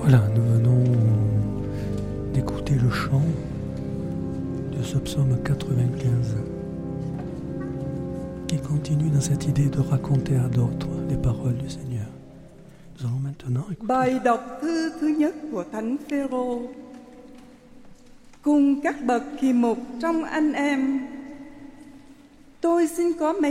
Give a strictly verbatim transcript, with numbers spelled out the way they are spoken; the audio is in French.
Voilà, nous venons d'écouter le chant de ce psaume quatre-vingt-quinze qui continue dans cette idée de raconter à d'autres les paroles du Seigneur. Nous allons maintenant écouter. Bài đọc thư thứ nhất của Thánh Phêrô. Cùng các bậc kỳ mục trong anh em, tôi xin có mấy